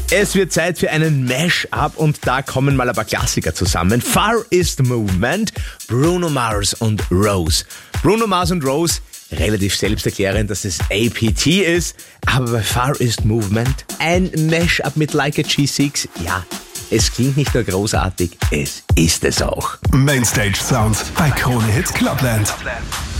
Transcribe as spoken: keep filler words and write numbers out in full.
Es wird Zeit für einen Mash-up und da kommen mal ein paar Klassiker zusammen. Far East Movement, Bruno Mars und Rose. Bruno Mars und Rose, relativ selbsterklärend, dass es A P T ist, aber bei Far East Movement ein Mash-up mit Like a G six, ja, es klingt nicht nur großartig, es ist es auch. Mainstage Sound bei Krone Hits Clubland.